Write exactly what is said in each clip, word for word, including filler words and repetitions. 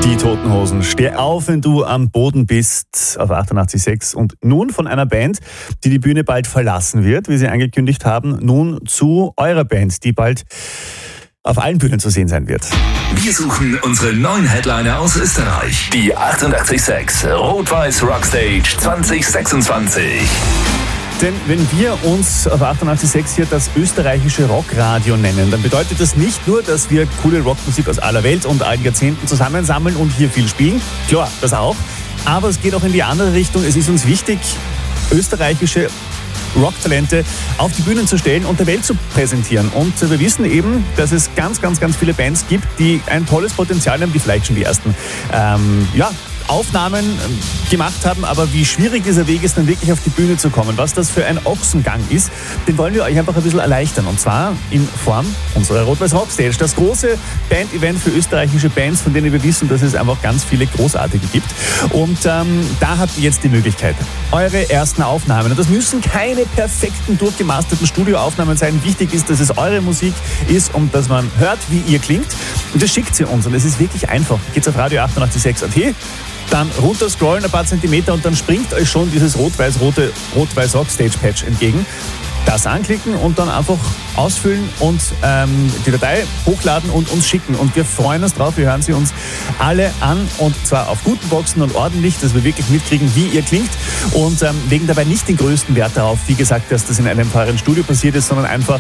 Die Toten Hosen. Steh auf, wenn du am Boden bist, auf achtundachtzig Komma sechs. Und nun von einer Band, die die Bühne bald verlassen wird, wie sie angekündigt haben, nun zu eurer Band, die bald auf allen Bühnen zu sehen sein wird. Wir suchen unsere neuen Headliner aus Österreich. Die achtundachtzig Komma sechs Rot-Weiß Rockstage zwanzig sechsundzwanzig. Denn wenn wir uns auf achtundachtzig Komma sechs hier das österreichische Rockradio nennen, dann bedeutet das nicht nur, dass wir coole Rockmusik aus aller Welt und allen Jahrzehnten zusammensammeln und hier viel spielen. Klar, das auch. Aber es geht auch in die andere Richtung. Es ist uns wichtig, österreichische Rocktalente auf die Bühnen zu stellen und der Welt zu präsentieren. Und wir wissen eben, dass es ganz, ganz, ganz viele Bands gibt, die ein tolles Potenzial haben, die vielleicht schon die ersten ähm, ja, Aufnahmen gemacht haben, aber wie schwierig dieser Weg ist, dann wirklich auf die Bühne zu kommen, was das für ein Ochsengang ist, den wollen wir euch einfach ein bisschen erleichtern, und zwar in Form unserer Rot-Weiß Rockstage, das große Band-Event für österreichische Bands, von denen wir wissen, dass es einfach ganz viele großartige gibt, und ähm, da habt ihr jetzt die Möglichkeit, eure ersten Aufnahmen, und das müssen keine perfekten, durchgemasterten Studioaufnahmen sein, wichtig ist, dass es eure Musik ist und dass man hört, wie ihr klingt, und das schickt sie uns, und es ist wirklich einfach. Geht's auf Radio achtundachtzig Komma sechs Punkt at, dann runterscrollen ein paar Zentimeter und dann springt euch schon dieses rot-weiß-rote Rot-Weiß Rockstage-Patch entgegen. Das anklicken und dann einfach ausfüllen und ähm, die Datei hochladen und uns schicken. Und wir freuen uns drauf, wir hören sie uns alle an, und zwar auf guten Boxen und ordentlich, dass wir wirklich mitkriegen, wie ihr klingt, und ähm, legen dabei nicht den größten Wert darauf, wie gesagt, dass das in einem teuren Studio passiert ist, sondern einfach: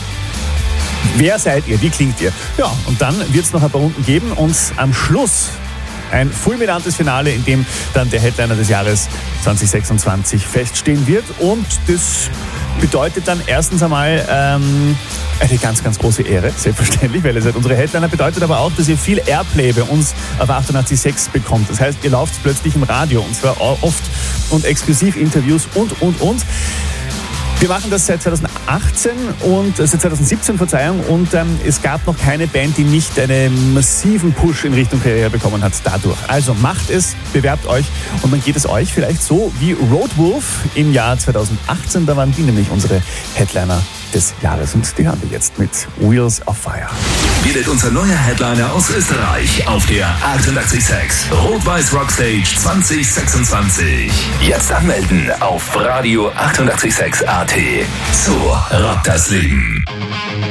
Wer seid ihr? Wie klingt ihr? Ja, und dann wird es noch ein paar Runden geben und am Schluss ein fulminantes Finale, in dem dann der Headliner des Jahres zwanzig sechsundzwanzig feststehen wird. Und das bedeutet dann erstens einmal ähm, eine ganz, ganz große Ehre, selbstverständlich, weil ihr seid unsere Headliner, bedeutet aber auch, dass ihr viel Airplay bei uns auf achtundachtzig Komma sechs bekommt. Das heißt, ihr lauft plötzlich im Radio, und zwar oft, und exklusiv Interviews und, und, und. Wir machen das seit zweitausendachtzehn und äh, seit zweitausendsiebzehn, Verzeihung, und ähm, es gab noch keine Band, die nicht einen massiven Push in Richtung Karriere bekommen hat dadurch. Also macht es, bewerbt euch, und dann geht es euch vielleicht so wie Roadwolf im Jahr zweitausendachtzehn. Da waren die nämlich unsere Headliner des Jahres, und die haben wir jetzt mit Wheels of Fire. Wird unser neuer Headliner aus Österreich auf der achtundachtzig Komma sechs Rot-Weiß Rockstage zwanzig sechsundzwanzig. Jetzt anmelden auf Radio achtundachtzig Komma sechs Punkt at. So rockt das Leben.